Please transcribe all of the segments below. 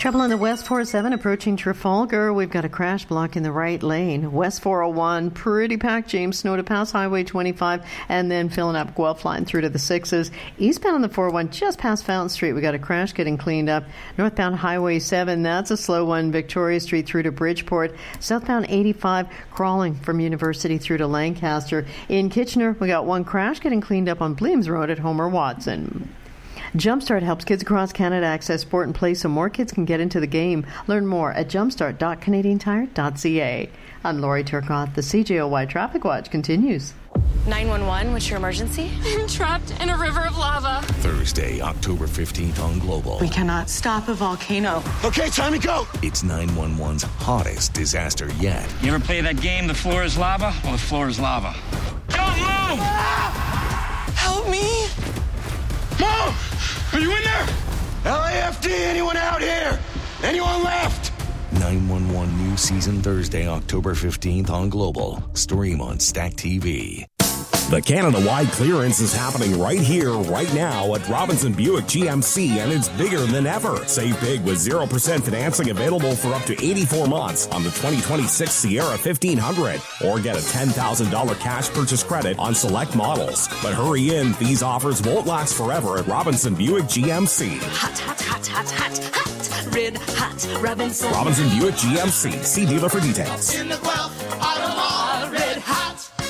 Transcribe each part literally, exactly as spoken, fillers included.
Trouble on the West four oh seven approaching Trafalgar. We've got a crash block in the right lane. West four oh one, pretty packed. James Snow to pass Highway twenty-five, and then filling up Guelph line through to the sixes. Eastbound on the four oh one, just past Fountain Street, we got a crash getting cleaned up. Northbound Highway seven, that's a slow one. Victoria Street through to Bridgeport. Southbound eighty-five, crawling from University through to Lancaster. In Kitchener, we got one crash getting cleaned up on Bleems Road at Homer Watson. Jumpstart helps kids across Canada access sport and play so more kids can get into the game. Learn more at jumpstart dot canadian tire dot c a. I'm Lori Turcotte. The C J O Y Traffic Watch continues. nine one one, what's your emergency? I'm trapped in a river of lava. Thursday, October fifteenth on Global. We cannot stop a volcano. Okay, time to go. It's nine one one's hottest disaster yet. You ever play that game, The Floor is Lava? Well, the floor is lava. Don't move! Ah! Help me! Mom! Are you in there? L A F D, anyone out here? Anyone left? nine one one new season Thursday, October fifteenth on Global. Stream on Stack T V. The Canada-wide clearance is happening right here, right now at Robinson Buick G M C, and it's bigger than ever. Save big with zero percent financing available for up to eighty-four months on the twenty twenty-six Sierra fifteen hundred, or get a ten thousand dollars cash purchase credit on select models. But hurry in, these offers won't last forever at Robinson Buick G M C. Hot, hot, hot, hot, hot, hot, red hot, Robinson. Robinson Buick G M C. See dealer for details. In the Guelph Auto Mall, red hot.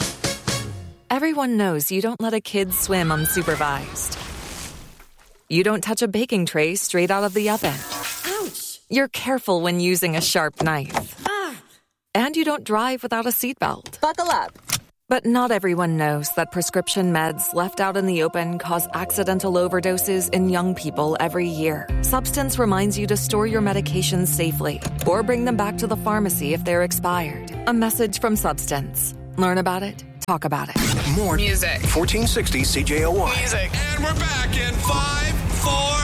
Everyone knows you don't let a kid swim unsupervised. You don't touch a baking tray straight out of the oven. Ouch! You're careful when using a sharp knife. Ah. And you don't drive without a seatbelt. Buckle up. But not everyone knows that prescription meds left out in the open cause accidental overdoses in young people every year. Substance reminds you to store your medications safely or bring them back to the pharmacy if they're expired. A message from Substance. Learn about it. Talk about it. More music. fourteen sixty C J O Y. Music. And we're back in five, four,